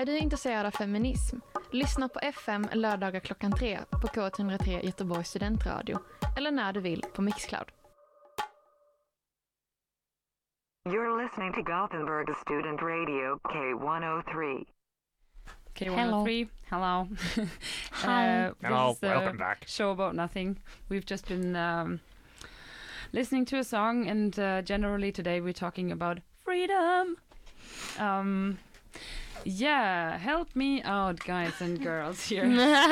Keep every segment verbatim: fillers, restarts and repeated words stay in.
Är du intresserad av feminism? Lyssna på F M lördagar klockan tre på K ett noll tre Göteborgs studentradio. Eller när du vill på Mixcloud. You're listening to Gothenburg Student Radio K one oh three. K one oh three, hello. Hi. uh, Hello, this is a welcome back. Show about nothing. We've just been um, listening to a song, and uh, generally today we're talking about freedom. Um, yeah, help me out, guys and girls here.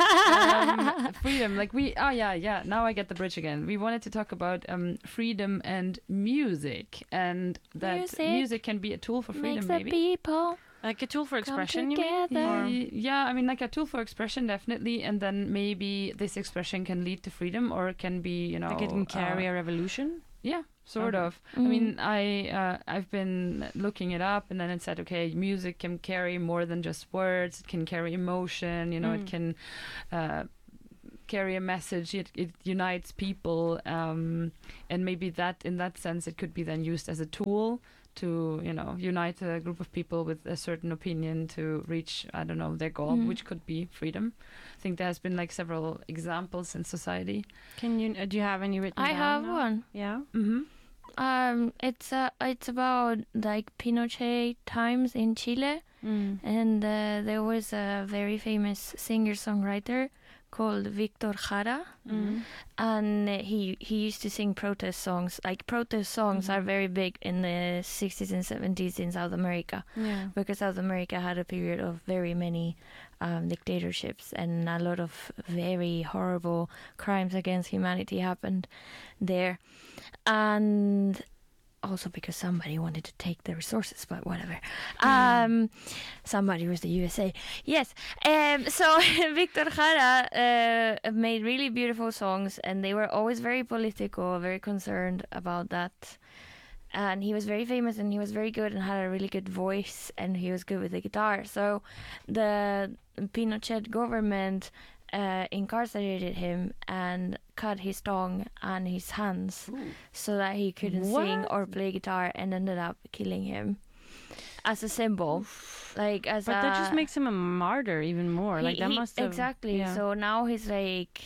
um, freedom, like we, oh yeah, yeah, now I get the bridge again. We wanted to talk about um, freedom and music, and that Music music can be a tool for freedom, Makes maybe. the people Like a tool for come expression, you mean? together. Uh, yeah, I mean, like a tool for expression, definitely, and then maybe this expression can lead to freedom, or it can be, you know, Like it can carry uh, a revolution? yeah, sort Okay. of. Mm. I mean, I uh, I've been looking it up, and then it said, okay, music can carry more than just words. It can carry emotion. You know, Mm. it can uh, carry a message. It it unites people, um, and maybe that in that sense, it could be then used as a tool to, you know, unite a group of people with a certain opinion to reach, I don't know, their goal, Mm. which could be freedom. I think there has been like several examples in society. Can you? Uh, do you have any written I down have now? one. Yeah. Mm-hmm. Um, it's uh, it's about like Pinochet times in Chile, Mm. and uh, there was a very famous singer-songwriter called Victor Jara, Mm. and he he used to sing protest songs. Like protest songs Mhm. are very big in the sixties and seventies in South America, Yeah. because South America had a period of very many um, dictatorships, and a lot of very horrible crimes against humanity happened there, and also because somebody wanted to take the resources, but whatever. Um, somebody was the U S A. Yes. Um, so Victor Jara uh, made really beautiful songs, and they were always very political, very concerned about that. And he was very famous, and he was very good, and had a really good voice, and he was good with the guitar. So the Pinochet government uh, incarcerated him and cut his tongue and his hands so that he couldn't sing or play guitar, and ended up killing him as a symbol. Like as But a, that just makes him a martyr even more. he- like that he- must have exactly. yeah. So now he's like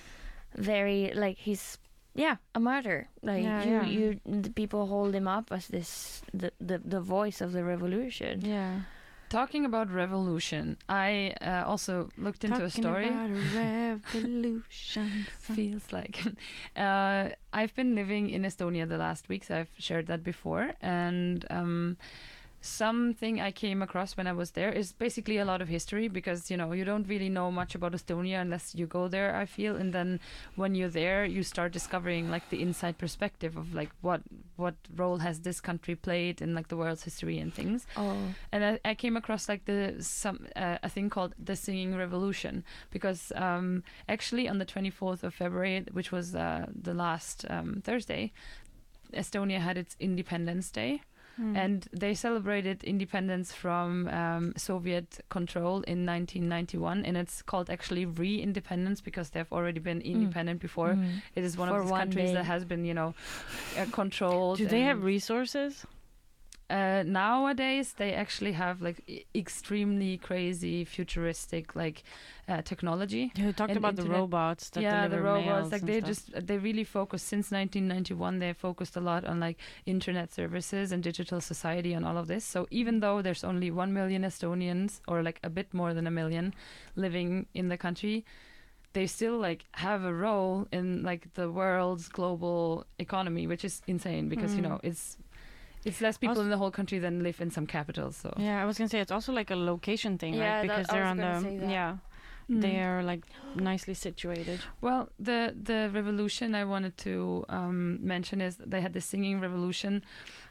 very like he's yeah a martyr. Like Yeah, you, yeah. you, the people hold him up as this the the, the voice of the revolution. Yeah. Talking about revolution, I uh, also looked into a Talking story. about a revolution. Feels like. uh, I've been living in Estonia the last weeks. I've shared that before, and um, something I came across when I was there is basically a lot of history, because, you know, you don't really know much about Estonia unless you go there, I feel, and then when you're there you start discovering like the inside perspective of like what what role has this country played in like the world's history and things. Oh, And I, I came across like the some uh, a thing called the Singing Revolution, because um, actually on the twenty-fourth of February, which was uh, the last um, Thursday, Estonia had its Independence Day. Mm. And they celebrated independence from um, Soviet control in nineteen ninety-one, and it's called actually re-independence because they've already been independent before. mm. It is one For of these one countries day. that has been, you know, uh, controlled. Do they have and- resources? Uh, nowadays, they actually have like e- extremely crazy, futuristic like uh, technology. You talked And about the internet- robots that yeah, deliver the robots. mails Like and they stuff. just they really focus since nineteen ninety-one. They focused a lot on like internet services and digital society and all of this. So even though there's only one million Estonians, or like a bit more than a million, living in the country, they still like have a role in like the world's global economy, which is insane because you Mm. know it's. It's less people Also- in the whole country than live in some capitals. So Yeah, I was gonna say it's also like a location thing, Yeah, right? that- Because I they're was on gonna the say that. yeah, Mm. they are like nicely situated. Well, the the revolution I wanted to um, mention is they had the singing revolution,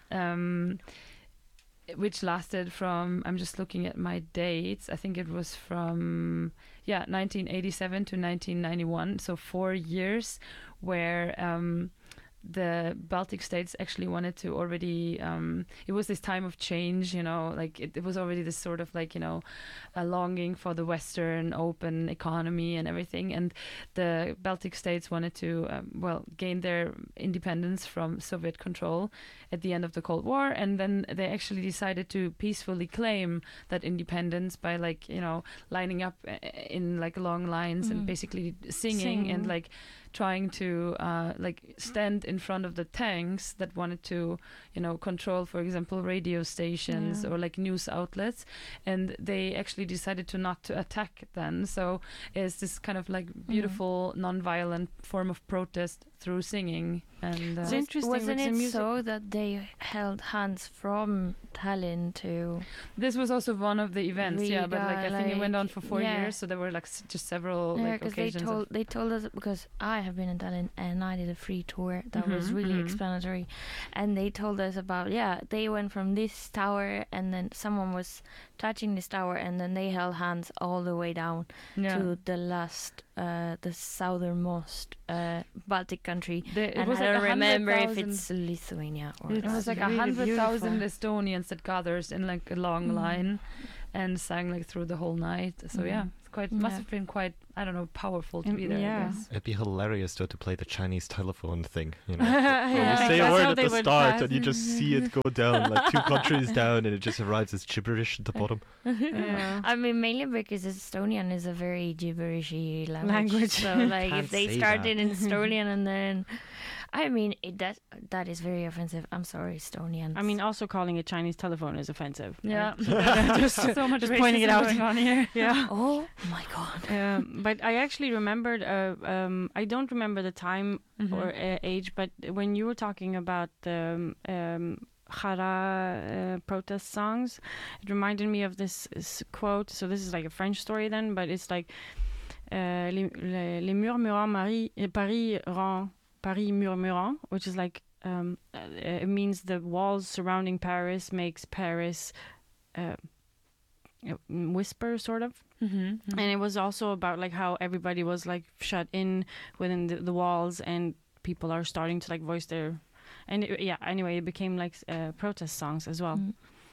um, which lasted from, I'm just looking at my dates. I think it was from yeah nineteen eighty-seven to nineteen ninety-one, so four years, where um, the Baltic states actually wanted to already. Um, it was this time of change, you know, like it, it was already this sort of like you know, a longing for the Western open economy and everything, and the Baltic states wanted to um, well gain their independence from Soviet control at the end of the Cold War, and then they actually decided to peacefully claim that independence by like you know lining up uh, in like long lines and basically singing Sing. and like trying to uh, like stand in front of the tanks that wanted to you know control, for example, radio stations Yeah. or like news outlets, and they actually decided to not to attack then. So it's this kind of like beautiful non-violent form of protest through singing. And uh, It's interesting with Wasn't the it music. so that they held hands from Tallinn to? this was also one of the events, yeah, but like I Riga, think it went on like, for four yeah. years, so there were like s- just several Yeah, like because they occasions. told of, they told us, because I have been in Tallinn and I did a free tour that was Mhm, really mhm. explanatory, and they told us about yeah they went from this tower and then someone was touching this tower and then they held hands all the way down yeah. to the last uh the southernmost uh Baltic country, They- it and was I like don't a remember if hundred it's Lithuania or It was like a really hundred thousand beautiful. Estonians that gathered in like a long Mm. line and sang like through the whole night. So Mm. yeah, it's quite must Yeah. have been quite I don't know powerful to Mm, be there. yeah. I guess. It'd be hilarious though to play the Chinese telephone thing. You know, Yeah, you say that's a word how at they the would start pass. and you just see it go down like two countries down, and it just arrives as gibberish at the bottom. Yeah. I mean, mainly because Estonian is a very gibberishy language. Language. So, like, Can't if they say started that. in Estonian and then, I mean, it that that is very offensive. I'm sorry, Estonians. I mean, also calling it Chinese telephone is offensive. Yeah, Right? just so much just pointing it racism out. going on here. Yeah. oh my god. um, but I actually remembered. Uh, um, I don't remember the time Mhm. or uh, age, but when you were talking about the um, um, Hara uh, protest songs, it reminded me of this, this quote. So this is like a French story then, but it's like uh, les, les, les murmurants Marie, uh, Paris rend Paris murmurant, which is like um, uh, it means the walls surrounding Paris makes Paris uh, uh, whisper sort of. Mhm, mhm. And it was also about like how everybody was like shut in within the, the walls, and people are starting to like voice their, and it, yeah. Anyway, it became like uh, protest songs as well. Mm.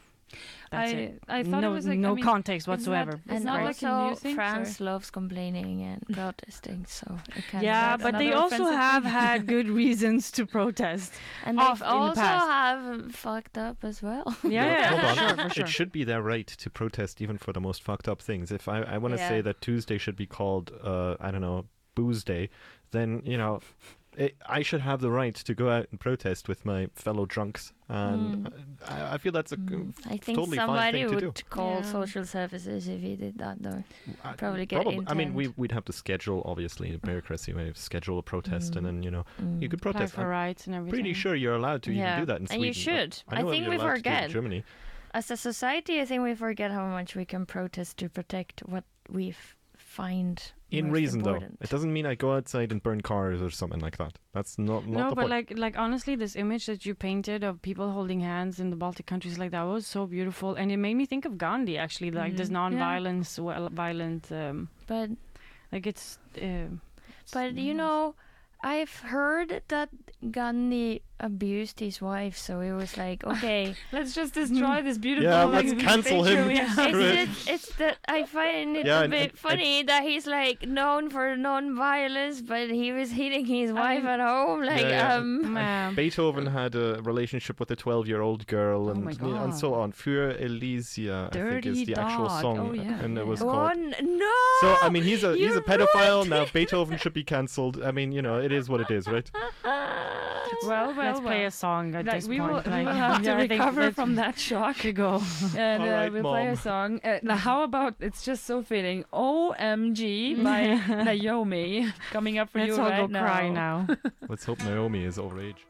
That's I it. I thought no, it was like no I mean, context it's not- whatsoever. It's And not like a new also, thing, France sorry. loves complaining and protesting, so it kind Yeah, of but they another also offensive have thing. had good reasons to protest. and off they've in the also past. have fucked up as well. Yeah, yeah, Hold for on. sure, for sure. It should be their right to protest even for the most fucked up things. If I, I want to Yeah. say that Tuesday should be called, uh, I don't know, Booze Day, then, you know, it, I should have the right to go out and protest with my fellow drunks. And Mm. I, I feel that's a Mm. I think totally fine somebody thing to would do. call Yeah. social services if he did that, though. I- Probably get I mean, we, intent. we'd have to schedule, obviously, in a bureaucracy way, schedule a protest, and Mm. then, you know, you Mm. could Apply protest. for I'm rights and everything. pretty sure you're allowed to Yeah. even do that in And you Sweden. should. I, I know think you're we allowed to do it in forget. Germany. As a society, I think we forget how much we can protest to protect what we f- find In most reason, important. though. It doesn't mean I go outside and burn cars or something like that. That's not, not No, the but point. like, like honestly, this image that you painted of people holding hands in the Baltic countries, like that was so beautiful, and it made me think of Gandhi. Actually, like this Mhm. non-violence, well, violent, um, But like it's. Uh, but you know, I've heard that Gandhi abused his wife, so it was like, okay. Let's just destroy this beautiful. Yeah, like, let's cancel picture him. we have. Screw it. It's, it's it's that I find it Yeah, a and- bit and- and- funny that he's like known for non-violence, but he was hitting his wife mean- at home. Like, Yeah, yeah. um, um, Beethoven had a relationship with a twelve-year-old girl, Oh and my and so God. on. Für Elysia, I think, is Dirty the actual dog. song, Oh, yeah. and it was oh called. n- no. So I mean, he's a he's You a pedophile ruined now. it. Beethoven should be cancelled. I mean, you know, it is what it is, right? Well, well, let's play well. a song at Like, this we will, point. we like, will have to yeah, I think recover let's- from that shock. to go. And All uh, right, we'll play a Mom. song. Uh, now, how about it's just so fitting? O M G by Naomi coming up for Let's you all right go now. cry now. Let's hope Naomi is over age.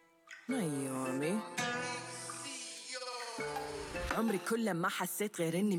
نيومي عمري كل ما حسيت غير اني